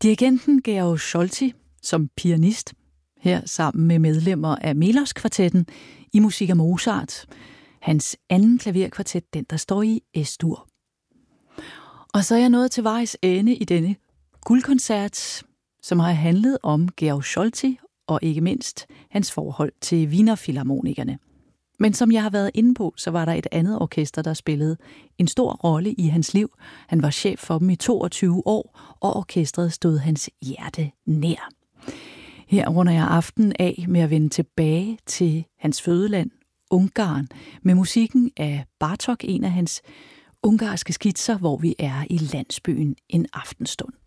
Dirigenten Georg Solti som pianist, her sammen med medlemmer af Melos-kvartetten i musik af Mozart. Hans anden klaverkvartet, den der står i S-dur. Og så er jeg nået til vejs ende i denne guldkoncert, som har handlet om Georg Solti og ikke mindst hans forhold til Wiener Philharmonikerne. Men som jeg har været inde på, så var der et andet orkester, der spillede en stor rolle i hans liv. Han var chef for dem i 22 år, og orkestret stod hans hjerte nær. Her runder jeg aftenen af med at vende tilbage til hans fødeland, Ungarn, med musikken af Bartók, en af hans ungarske skitser, hvor vi er i landsbyen en aftenstund.